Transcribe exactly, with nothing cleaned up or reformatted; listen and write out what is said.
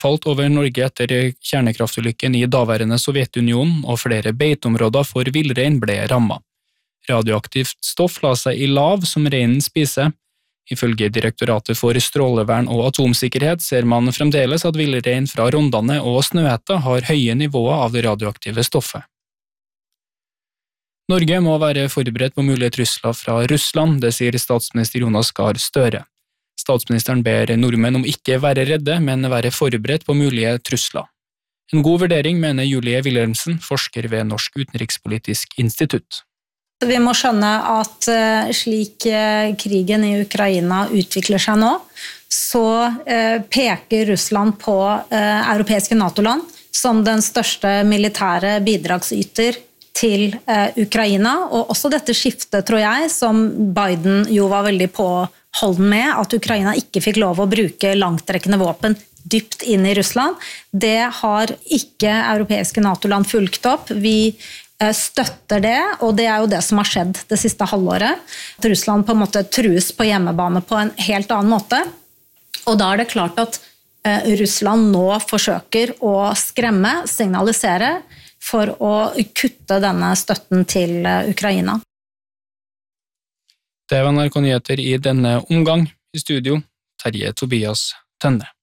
falt over Norge etter kjernekraftulykken i daværende Sovjetunionen, og flere beiteområder for villrein ble rammet. Radioaktivt stoff la seg i lav som reinen spiser. Ifølge Direktoratet for strålevern og atomsikkerhet ser man fremdeles at villrein fra Rondane og Snøhetta har høye nivåer av det radioaktive stoffet. Norge må være forberedt på mulige trusler fra Russland, det sier statsminister Jonas Gahr Støre. Statsministeren ber nordmenn om ikke være redde, men være forberedt på mulige trusler. En god vurdering, mener Julie Wilhelmsen, forsker ved Norsk Utenrikspolitisk Institutt. Vi må skjønne at slik krigen i Ukraina utvikler seg nå, så peker Russland på europeiske NATO-land som den største militære bidragsyter til Ukraina, og også dette skiftet, tror jeg, som Biden jo var veldig påholden med, at Ukraina ikke fikk lov å bruke langtrekkende våpen dypt inn i Russland. Det har ikke europeiske NATO-land fulgt opp. Vi støtter det, og det er jo det som har skjedd det siste halvåret. At Russland på en måte trues på hjemmebane på en helt annen måte. Og da er det klart at Russland nå forsøker å skremme, signalisere, for å kutte denne støtten til Ukraina. Det var N R K Nyheter i denne omgang. I studio, Terje Tobias Tønne.